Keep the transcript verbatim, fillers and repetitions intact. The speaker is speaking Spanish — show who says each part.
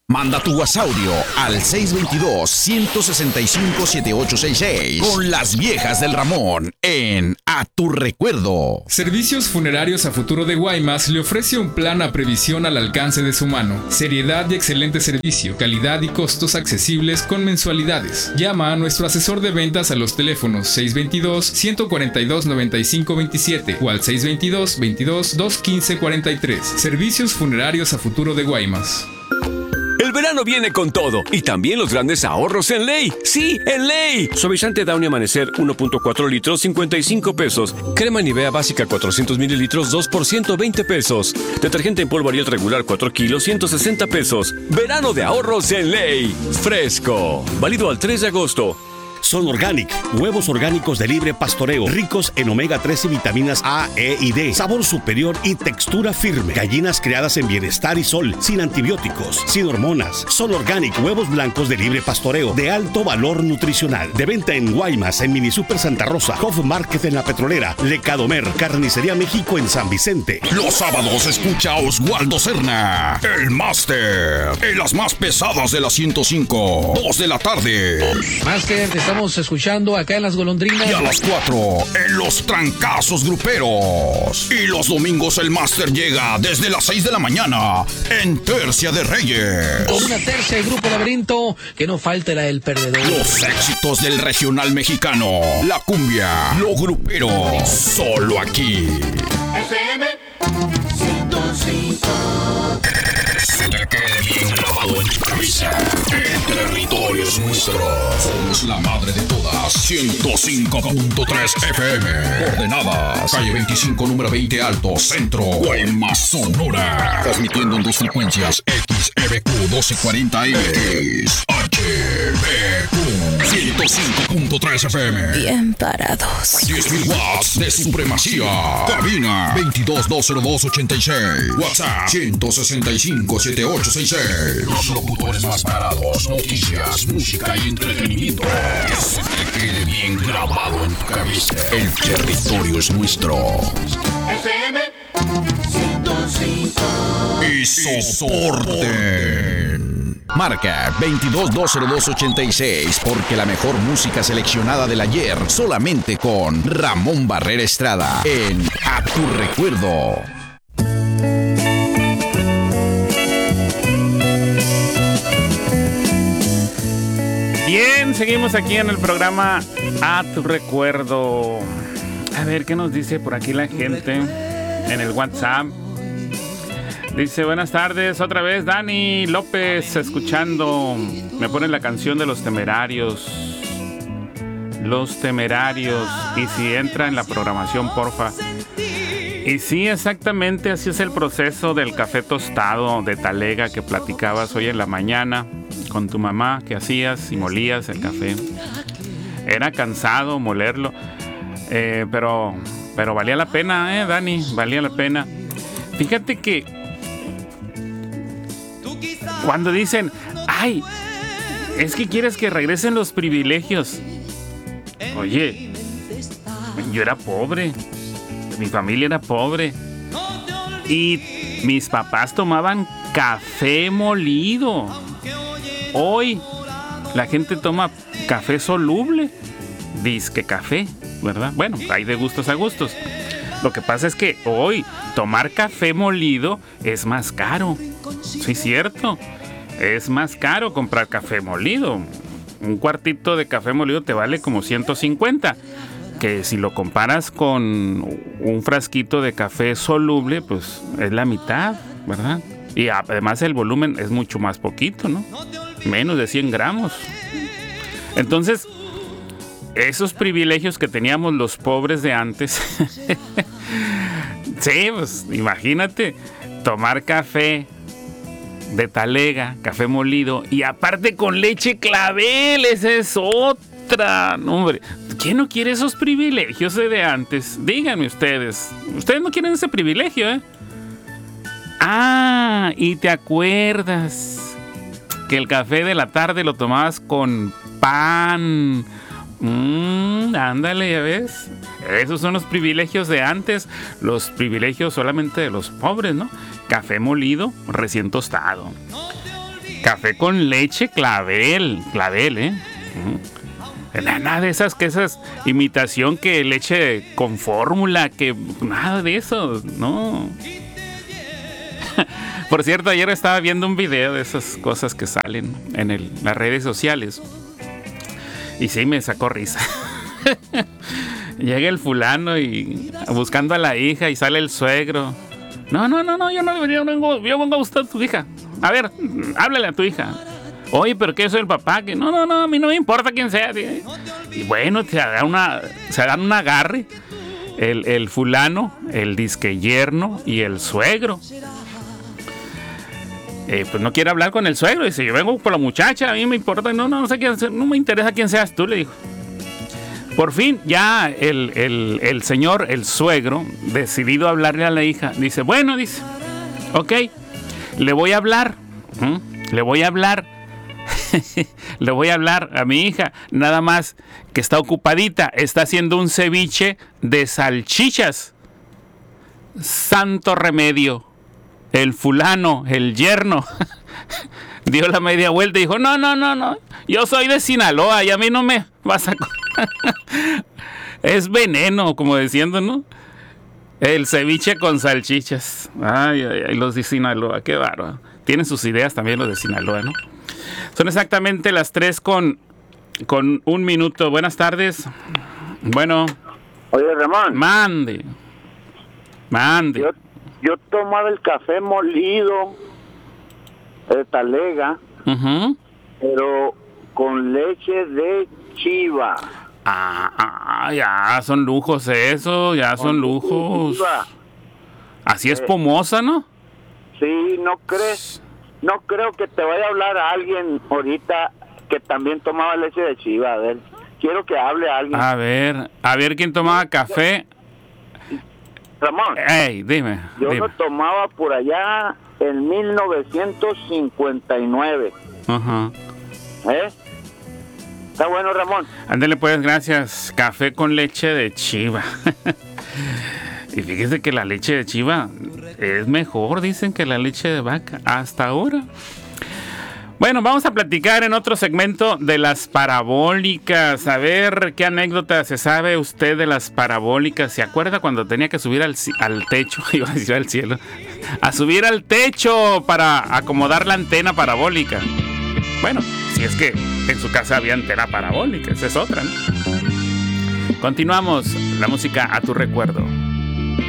Speaker 1: Manda tu WhatsApp al seis dos dos, uno seis cinco, siete ocho seis seis con las viejas del Ramón en A Tu Recuerdo.
Speaker 2: Servicios Funerarios a Futuro de Guaymas le ofrece un plan a previsión al alcance de su mano. Seriedad y excelente servicio, calidad y costos accesibles con mensualidades. Llama a nuestro asesor de ventas a los teléfonos seis dos dos, uno cuatro dos, nueve cinco dos siete o al seis dos dos, veintidós, dos quince cuarenta y tres. Servicios Funerarios a Futuro de Guaymas.
Speaker 3: El verano viene con todo y también los grandes ahorros en Ley. ¡Sí, en Ley! Suavizante Downy Amanecer uno punto cuatro litros, cincuenta y cinco pesos. Crema Nivea básica cuatrocientos mililitros, dos por ciento veinte pesos. Detergente en polvo Ariel regular cuatro kilos, ciento sesenta pesos. Verano de ahorros en Ley. Fresco. Válido al tres de agosto.
Speaker 4: Son Organic, huevos orgánicos de libre pastoreo, ricos en omega tres y vitaminas A, E y D, sabor superior y textura firme. Gallinas criadas en bienestar y sol, sin antibióticos, sin hormonas. Son Organic, huevos blancos de libre pastoreo, de alto valor nutricional. De venta en Guaymas, en Mini Super Santa Rosa, Hof Market en La Petrolera, Lecadomer, Carnicería México en San Vicente.
Speaker 1: Los sábados escucha a Oswaldo Cerna, el Máster, en las más pesadas de la ciento cinco, dos de la tarde.
Speaker 5: Máster, estamos escuchando acá en Las Golondrinas.
Speaker 1: Y a las cuatro, en los trancazos gruperos. Y los domingos el Máster llega desde las seis de la mañana en Tercia de Reyes.
Speaker 5: Con una tercia del Grupo Laberinto, que no falte la del perdedor.
Speaker 1: Los éxitos del regional mexicano, la cumbia, lo grupero, solo aquí.
Speaker 6: F M ciento cinco.
Speaker 1: Se te quede bien grabado en tu cabeza. El territorio es nuestro. Somos la madre de todas. ciento cinco punto tres F M. Coordenadas. Calle veinticinco, número veinte Alto, Centro, Guaymas, Sonora. Transmitiendo en dos frecuencias. X E B Q doce cuarenta M. X H B Q ciento cinco punto tres F M.
Speaker 7: Bien parados.
Speaker 1: diez mil watts de supremacía. Cabina veintidós, dos cero dos, ochenta y seis. WhatsApp ciento sesenta y cinco, setenta y ocho sesenta y seis. Los locutores más parados. Noticias, música y entretenimiento. Que se te quede bien grabado en tu cabeza. El territorio es nuestro.
Speaker 6: F M ciento cinco.
Speaker 1: Y soporten. Marca veintidós, dos cero dos, ochenta y seis, porque la mejor música seleccionada del ayer solamente con Ramón Barrera Estrada en A Tu Recuerdo.
Speaker 8: Bien, seguimos aquí en el programa A Tu Recuerdo. A ver, ¿qué nos dice por aquí la gente en el WhatsApp? Dice, buenas tardes, otra vez Dani López, escuchando. Me ponen la canción de Los Temerarios. Los Temerarios. Y si entra en la programación, porfa. Y sí, exactamente, así es el proceso del café tostado de talega que platicabas hoy en la mañana con tu mamá, que hacías y molías el café. Era cansado molerlo, eh, pero, pero valía la pena, eh, Dani, valía la pena. Fíjate que cuando dicen, ay, es que quieres que regresen los privilegios. Oye, yo era pobre, mi familia era pobre y mis papás tomaban café molido. Hoy la gente toma café soluble, disque café, ¿verdad? Bueno, hay de gustos a gustos. Lo que pasa es que hoy tomar café molido es más caro. Sí, es cierto. Es más caro comprar café molido. Un cuartito de café molido te vale como ciento cincuenta. Que si lo comparas con un frasquito de café soluble, pues es la mitad, ¿verdad? Y además el volumen es mucho más poquito, ¿no? Menos de cien gramos. Entonces, esos privilegios que teníamos los pobres de antes. Sí, pues imagínate, tomar café de talega, café molido, y aparte con leche clavel, esa es otra. No, hombre, ¿quién no quiere esos privilegios de antes? Díganme ustedes. Ustedes no quieren ese privilegio, ¿eh? Ah, y te acuerdas que el café de la tarde lo tomabas con pan. Mmm, ándale, ya ves. Esos son los privilegios de antes. Los privilegios solamente de los pobres, ¿no? Café molido, recién tostado. Café con leche Clavel, Clavel, ¿eh? Nada de esas, que esas imitación que leche con fórmula, que nada de eso, no. Por cierto, ayer estaba viendo un video de esas cosas que salen en el, las redes sociales. Y sí, me sacó risa. Llega el fulano y buscando a la hija y sale el suegro. No, no, no, no, yo no, yo vengo, yo vengo a buscar a tu hija. A ver, háblale a tu hija. Oye, pero ¿qué soy el papá? Que no, no, no, a mí no me importa quién sea. Y bueno, se dan una, se dan un agarre. El, el fulano, el disque yerno y el suegro. Eh, pues no quiere hablar con el suegro. Dice, yo vengo por la muchacha, a mí me importa. No, no, no sé quién, no me interesa quién seas tú, le dijo. Por fin, ya el, el, el señor, el suegro, decidido a hablarle a la hija, dice, bueno, dice, ok, le voy a hablar, ¿Mm? le voy a hablar, le voy a hablar a mi hija, nada más que está ocupadita, está haciendo un ceviche de salchichas. Santo remedio, el fulano, el yerno, dio la media vuelta y dijo, no, no, no, no, yo soy de Sinaloa y a mí no me vas a... Es veneno, como diciendo, ¿no? El ceviche con salchichas. Ay, ay, ay, los de Sinaloa, qué bárbaro. Tienen sus ideas también los de Sinaloa, ¿no? Son exactamente las tres con, con un minuto. Buenas tardes. Bueno.
Speaker 7: Oye, Ramón.
Speaker 8: Mande. Mande.
Speaker 7: Yo, yo tomaba el café molido de Talega, uh-huh. pero con leche de chiva.
Speaker 8: Ah, ah, ya son lujos eso, ya son lujos. Así es espumosa, ¿no?
Speaker 7: Sí, ¿no crees? No creo que te vaya a hablar a alguien ahorita que también tomaba leche de chiva. A ver, quiero que hable a alguien.
Speaker 8: A ver, a ver quién tomaba café.
Speaker 7: Ramón.
Speaker 8: Ey, dime.
Speaker 7: Yo
Speaker 8: dime.
Speaker 7: lo tomaba por allá en mil novecientos cincuenta y nueve.
Speaker 8: Ajá.
Speaker 7: ¿Eh? Está bueno, Ramón.
Speaker 8: Ándale pues, gracias. Café con leche de chiva. Y fíjese que la leche de chiva es mejor, dicen, que la leche de vaca. Hasta ahora. Bueno, vamos a platicar en otro segmento de las parabólicas. A ver, ¿qué anécdota se sabe usted de las parabólicas? ¿Se acuerda cuando tenía que subir al, al techo? Iba a decir al cielo. A subir al techo para acomodar la antena parabólica. Bueno, si es que en su casa había antena parabólica, esa es otra, ¿no? Continuamos, la música a tu recuerdo.